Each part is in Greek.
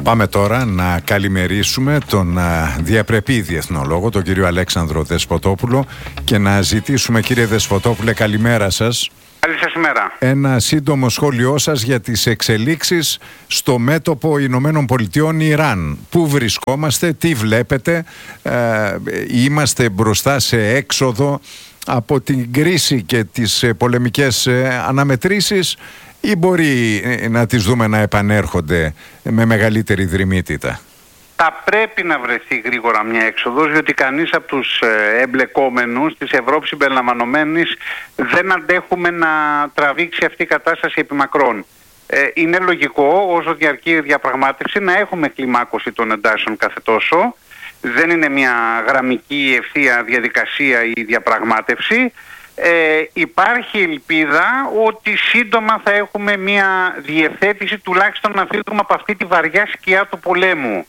Πάμε τώρα να καλημερίσουμε τον διαπρεπή διεθνολόγο, τον κύριο Αλέξανδρο Δεσποτόπουλο, και να ζητήσουμε, κύριε Δεσποτόπουλε, καλημέρα σας. Καλή σας ημέρα. Ένα σύντομο σχόλιο σας για τις εξελίξεις στο μέτωπο Ηνωμένων Πολιτειών Ιράν. Πού βρισκόμαστε, τι βλέπετε, είμαστε μπροστά σε έξοδο από την κρίση και τις πολεμικές αναμετρήσεις, ή μπορεί να τις δούμε να επανέρχονται με μεγαλύτερη δρυμύτητα? Θα πρέπει να βρεθεί γρήγορα μια έξοδος, διότι κανείς από τους εμπλεκόμενους της Ευρώπης συμπεριλαμβανομένης δεν αντέχουμε να τραβήξει αυτή η κατάσταση επί μακρόν. Είναι λογικό όσο διαρκεί η διαπραγμάτευση να έχουμε κλιμάκωση των εντάσεων κάθε τόσο. Δεν είναι μια γραμμική ευθεία διαδικασία η διαπραγμάτευση. Υπάρχει ελπίδα ότι σύντομα θα έχουμε μια διευθέτηση, τουλάχιστον να φύγουμε από αυτή τη βαριά σκιά του πολέμου.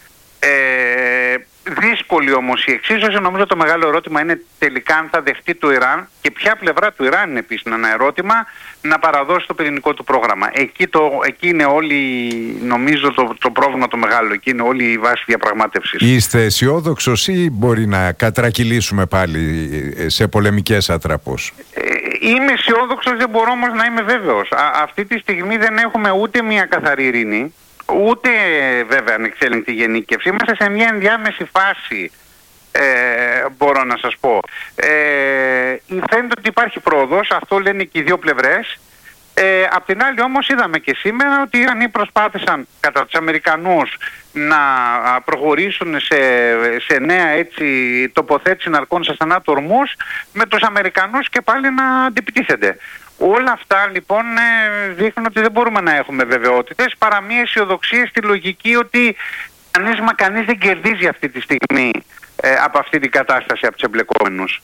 Δύσκολη όμως η εξίσωση. Νομίζω το μεγάλο ερώτημα είναι τελικά αν θα δεχτεί το Ιράν, και ποια πλευρά του Ιράν είναι επίσης ένα ερώτημα, να παραδώσει το πυρηνικό του πρόγραμμα. Εκεί είναι νομίζω το πρόβλημα το μεγάλο. Εκεί είναι όλη η βάση διαπραγμάτευσης. Είστε αισιόδοξος ή μπορεί να κατρακυλήσουμε πάλι σε πολεμικές ατραπούς? Είμαι αισιόδοξος, δεν μπορώ όμως να είμαι βέβαιος. Αυτή τη στιγμή δεν έχουμε ούτε μια καθαρή ειρήνη, ούτε βέβαια ανεξέλεγκτη γενίκευση. Είμαστε σε μια ενδιάμεση φάση, μπορώ να σας πω. Φαίνεται ότι υπάρχει πρόοδος, αυτό λένε και οι δύο πλευρές. Απ' την άλλη όμως είδαμε και σήμερα ότι οι Ιρανοί προσπάθησαν κατά τους Αμερικανούς να προχωρήσουν σε νέα τοποθέτηση ναρκών σε στενά ορμούς, με τους Αμερικανούς και πάλι να αντιπιτίθενται. Όλα αυτά λοιπόν δείχνουν ότι δεν μπορούμε να έχουμε βεβαιότητες, παρά μια αισιοδοξία στη λογική ότι κανείς δεν κερδίζει αυτή τη στιγμή από αυτή την κατάσταση από τους εμπλεκόμενους.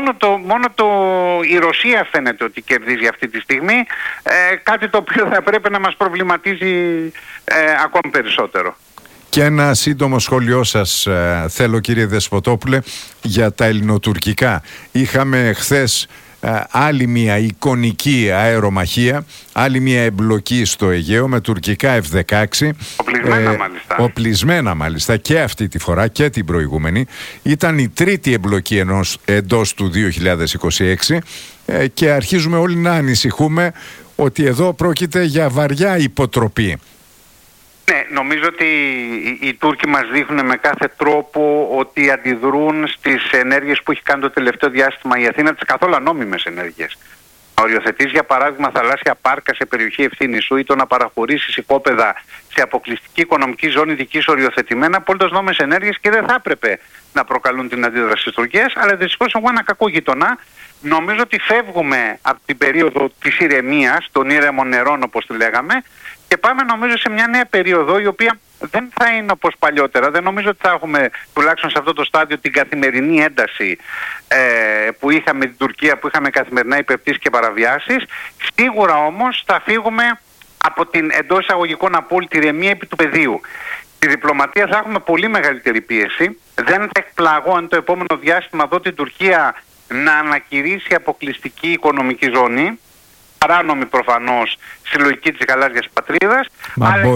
Η Ρωσία φαίνεται ότι κερδίζει αυτή τη στιγμή, κάτι το οποίο θα πρέπει να μας προβληματίζει ακόμη περισσότερο. Και ένα σύντομο σχόλιο σας θέλω, κύριε Δεσποτόπουλε, για τα ελληνοτουρκικά. Είχαμε χθες άλλη μια εικονική αερομαχία, άλλη μια εμπλοκή στο Αιγαίο με τουρκικά F-16. Οπλισμένα μάλιστα και αυτή τη φορά και την προηγούμενη. Ήταν η τρίτη εμπλοκή εντός του 2026 και αρχίζουμε όλοι να ανησυχούμε ότι εδώ πρόκειται για βαριά υποτροπή. Ναι, νομίζω ότι οι Τούρκοι μας δείχνουν με κάθε τρόπο ότι αντιδρούν στις ενέργειες που έχει κάνει το τελευταίο διάστημα η Αθήνα, τις καθόλου ανόμιμες ενέργειες. Να οριοθετείς για παράδειγμα θαλάσσια πάρκα σε περιοχή ευθύνης σου, ή το να παραχωρήσεις οικόπεδα σε αποκλειστική οικονομική ζώνη δικής οριοθετημένα, απόλυτος νόμιμες ενέργειες, και δεν θα έπρεπε να προκαλούν την αντίδραση της Τουρκίας, αλλά δυστυχώς εγώ ένα κακό γειτονά. Νομίζω ότι φεύγουμε από την περίοδο της ηρεμίας, των ήρεμων νερών όπως τη λέγαμε, και πάμε νομίζω σε μια νέα περίοδο, η οποία δεν θα είναι όπως παλιότερα. Δεν νομίζω ότι θα έχουμε, τουλάχιστον σε αυτό το στάδιο, την καθημερινή ένταση που είχαμε την Τουρκία, που είχαμε καθημερινά υπεπτήσεις και παραβιάσεις. Σίγουρα όμως θα φύγουμε από την εντός εισαγωγικών απόλυτη ηρεμία επί του πεδίου. Στη διπλωματία θα έχουμε πολύ μεγαλύτερη πίεση. Δεν θα εκπλαγώ αν το επόμενο διάστημα δω την Τουρκία να ανακηρύσει αποκλειστική οικονομική ζώνη, παράνομη προφανώς, στη λογική της γαλάζιας πατρίδας. Μα αλλά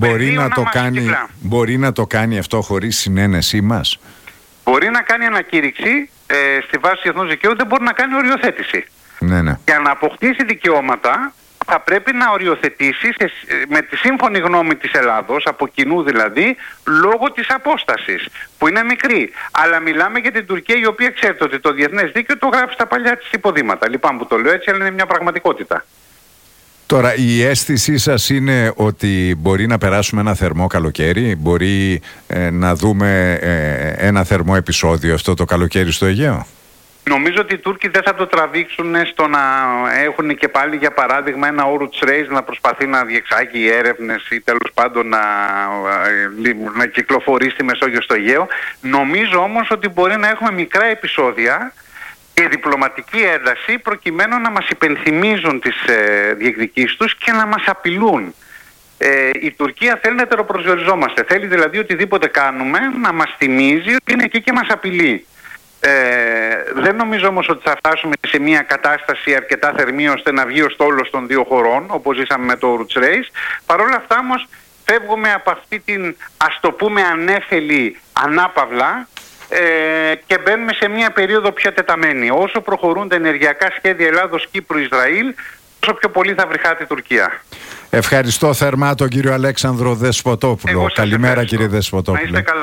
μπορεί να το κάνει αυτό χωρίς συνένεσή μας? Μπορεί να κάνει ανακήρυξη στη βάση του διεθνούς δικαίου, δεν μπορεί να κάνει οριοθέτηση. Ναι. Για να αποκτήσει δικαιώματα θα πρέπει να οριοθετήσει με τη σύμφωνη γνώμη της Ελλάδος, από κοινού δηλαδή, λόγω της απόστασης, που είναι μικρή. Αλλά μιλάμε για την Τουρκία, η οποία ξέρετε ότι το διεθνές δίκαιο το γράφει στα παλιά της υποδήματα. Λυπάμαι που το λέω έτσι, αλλά είναι μια πραγματικότητα. Τώρα, η αίσθησή σας είναι ότι μπορεί να περάσουμε ένα θερμό καλοκαίρι, μπορεί να δούμε ένα θερμό επεισόδιο αυτό το καλοκαίρι στο Αιγαίο? Νομίζω ότι οι Τούρκοι δεν θα το τραβήξουν στο να έχουν και πάλι, για παράδειγμα, ένα Oruç Reis να προσπαθεί να διεξάγει έρευνες ή τέλος πάντων να κυκλοφορεί στη Μεσόγειο στο Αιγαίο. Νομίζω όμως ότι μπορεί να έχουμε μικρά επεισόδια και διπλωματική ένταση, προκειμένου να μας υπενθυμίζουν τις διεκδικήσεις τους και να μας απειλούν. Η Τουρκία θέλει να ετεροπροσδιοριζόμαστε. Θέλει δηλαδή οτιδήποτε κάνουμε να μας θυμίζει ότι είναι εκεί και μας απειλεί. Δεν νομίζω όμως ότι θα φτάσουμε σε μια κατάσταση αρκετά θερμή ώστε να βγει ο στόλος των δύο χωρών, όπως ζήσαμε με το Oruç Reis. Παρ' όλα αυτά όμως φεύγουμε από αυτή την, ας το πούμε, ανέφελη ανάπαυλα και μπαίνουμε σε μια περίοδο πιο τεταμένη. Όσο προχωρούν τα ενεργειακά σχέδια Ελλάδος, Κύπρου, Ισραήλ, όσο πιο πολύ θα βρυχάται η Τουρκία. Ευχαριστώ θερμά τον κύριο Αλέξανδρο Δεσποτόπουλο. Καλημέρα, κύριε Δεσποτόπουλο. Να είστε καλά.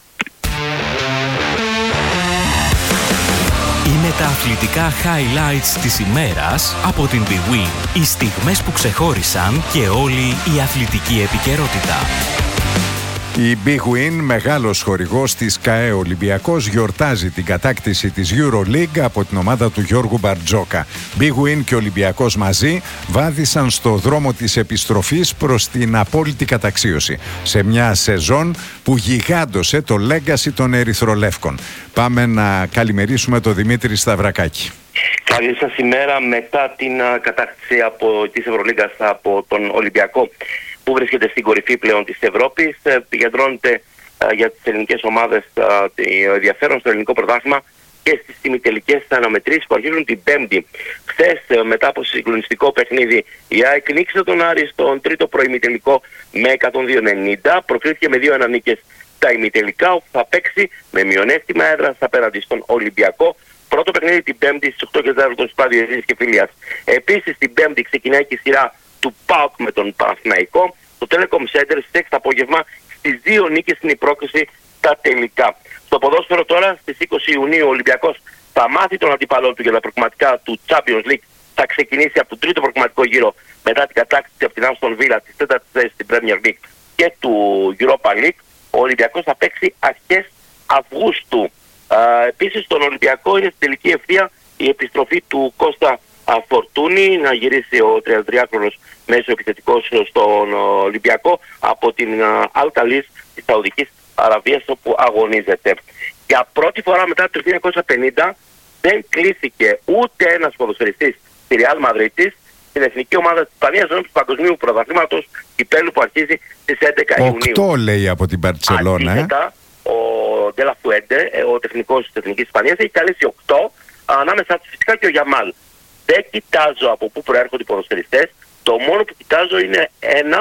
Είναι τα αθλητικά highlights της ημέρας από την Big Win. Οι στιγμές που ξεχώρισαν και όλη η αθλητική επικαιρότητα. Η Big Win, μεγάλος χορηγός της ΚΑΕ Ολυμπιακός, γιορτάζει την κατάκτηση της EuroLeague από την ομάδα του Γιώργου Μπαρτζόκα. Big Win και Ολυμπιακός μαζί βάδισαν στο δρόμο της επιστροφής προς την απόλυτη καταξίωση, σε μια σεζόν που γιγάντωσε το legacy των Ερυθρολεύκων. Πάμε να καλημερίσουμε τον Δημήτρη Σταυρακάκη. Καλή σας ημέρα. Μετά την κατάκτηση της Ευρωλίγκας από τον Ολυμπιακό, που βρίσκεται στην κορυφή πλέον της Ευρώπης, επικεντρώνεται για τις ελληνικές ομάδες ενδιαφέρον στο ελληνικό πρωτάθλημα και στις ημιτελικές αναμετρήσεις που αρχίζουν την Πέμπτη. Χθες, μετά από συγκλονιστικό παιχνίδι, η ΑΕΚ νίκησε τον Άρη στον τρίτο προημιτελικό με 102-90. Προκρίθηκε με 2-1 νίκες τα ημιτελικά, όπου θα παίξει με μειονέκτημα έδρας απέναντι στον Ολυμπιακό. Πρώτο παιχνίδι την Πέμπτη στις 8:04 στο Στάδιο Ειρήνης και Φιλίας. Επίσης την Πέμπτη ξεκινάει και η σειρά του ΠΑΟΚ με τον Παναθηναϊκό. Το Telecom Center στις 6 το απόγευμα, στις 2 νίκες στην πρόκριση στα τελικά. Στο ποδόσφαιρο τώρα, στις 20 Ιουνίου, ο Ολυμπιακός θα μάθει τον αντίπαλό του για τα προκριματικά του Champions League. Θα ξεκινήσει από τον τρίτο προκριματικό γύρο μετά την κατάκτηση από την Aston Villa της 4ης θέσης στην Premier League και του Europa League. Ο Ολυμπιακός θα παίξει αρχές Αυγούστου. Επίσης, στον Ολυμπιακό είναι στην τελική ευθεία η επιστροφή του Κώστα Φορτούνη, να γυρίσει ο 33χρονος μέσο επιθετικός στον Ολυμπιακό από την Al-Khaliz της Σαουδικής Αραβίας, όπου αγωνίζεται. Για πρώτη φορά μετά το 1950 δεν κλήθηκε ούτε ένας ποδοσφαιριστής στη Real Madrid στην εθνική ομάδα της Ισπανίας του Παγκοσμίου Πρωταθλήματος κυπέλλου που αρχίζει στις 11 Ιουνίου. 8 λέει από την Μπαρτσελώνα. Αντίθετα, ο Ντέλα Φουέντε, ο τεχνικός της Εθνικής Ισπανίας, έχει καλέσει 8, ανάμεσα τους φυσικά και ο Γιαμάλ. Δεν κοιτάζω από πού προέρχονται οι ποδοσφαιριστές. Το μόνο που κοιτάζω είναι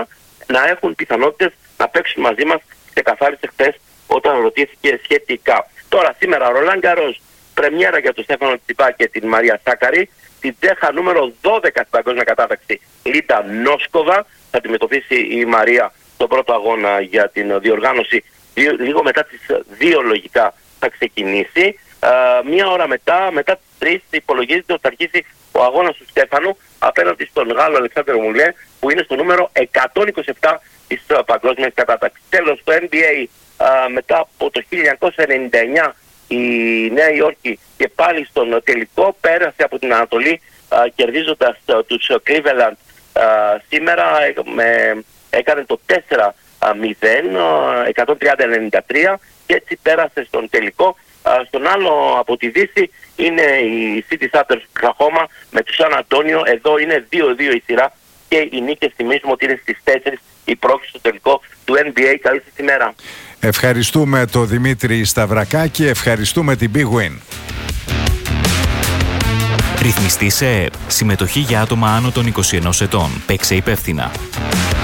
να έχουν πιθανότητες να παίξουν μαζί μας, ξεκαθάρισε χθες όταν ρωτήθηκε σχετικά. Τώρα σήμερα Ρολάν Γκαρός, πρεμιέρα για τον Στέφανο Τσιπά και την Μαρία Σάκαρη. Την Τσέχα νούμερο 12 στην παγκόσμια κατάταξη, Λίτα Νόσκοβα, θα αντιμετωπίσει η Μαρία τον πρώτο αγώνα για την διοργάνωση. Λίγο μετά τις 2 λογικά θα ξεκινήσει. Μία ώρα μετά τις 3 υπολογίζεται ότι θα αρχίσει ο αγώνας του Στέφανου απέναντι στον Γάλλο Αλεξάνδρο Μουλέ, που είναι στο νούμερο 127 της παγκόσμιας κατάταξης. Τέλος, το NBA μετά από το 1999 η Νέα Υόρκη και πάλι στον τελικό πέρασε από την Ανατολή, κερδίζοντας τους Cleveland σήμερα, έκανε το 4-0, 130-93 και έτσι πέρασε στον τελικό. Στον άλλο από τη Δύση είναι η City Satters Oklahoma με του Σαν Αντώνιο. Εδώ είναι 2-2 η σειρά και οι νίκες θυμίζουμε ότι είναι στις 4 η πρόκληση στο τελικό του NBA. Καλή σας ημέρα. Ευχαριστούμε τον Δημήτρη Σταυρακάκη, ευχαριστούμε την Big Win. Ρυθμιστή σε συμμετοχή για άτομα άνω των 21 ετών. Παίξε υπεύθυνα.